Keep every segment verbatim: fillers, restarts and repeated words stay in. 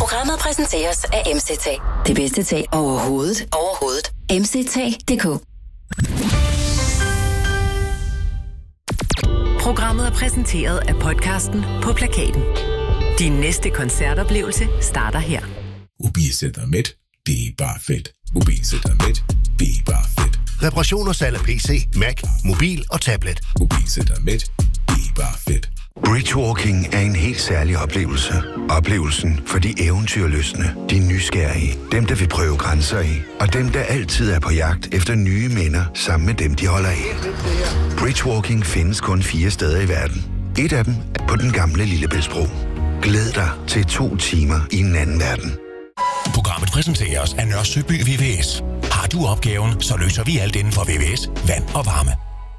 Programmet præsenteres af M C T. Det bedste tag overhovedet. Overhovedet. M C T punktum d k. Programmet er præsenteret af podcasten På Plakaten. Din næste koncertoplevelse starter her. Mobilcenter Med, det er bare fedt. Mobilcenter Med, det er bare fedt. Reparation og salg af P C, Mac, mobil og tablet. Mobilcenter Med, det er bare fedt. Bridgewalking er en helt særlig oplevelse. Oplevelsen for de eventyrlystne, de nysgerrige, dem der vil prøve grænser i, og dem der altid er på jagt efter nye minder sammen med dem, de holder af. Bridgewalking findes kun fire steder i verden. Et af dem er på den gamle Lillebæltsbro. Glæd dig til to timer i en anden verden. Programmet præsenteres af Nørre Søby V V S. Har du opgaven, så løser vi alt inden for V V S, vand og varme.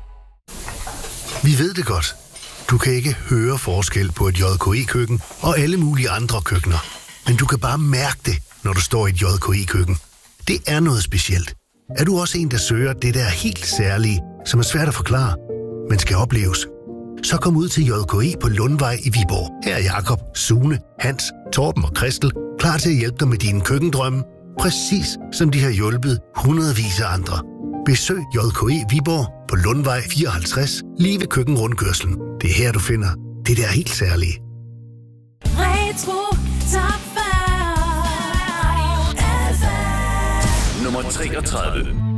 Vi ved det godt. Du kan ikke høre forskel på et J K E-køkken og alle mulige andre køkkener. Men du kan bare mærke det, når du står i et J K E-køkken. Det er noget specielt. Er du også en, der søger det der helt særlige, som er svært at forklare, men skal opleves? Så kom ud til J K E på Lundvej i Viborg. Her er Jakob, Sune, Hans, Torben og Christel klar til at hjælpe dig med dine køkkendrømme. Præcis som de har hjulpet hundredvis af andre. Besøg J K E Viborg på Lundvej fireoghalvtreds, lige ved køkkenrundkørslen. Det er her, du finder det der helt særlige. Retro Top fyrre. Nummer treogtredive.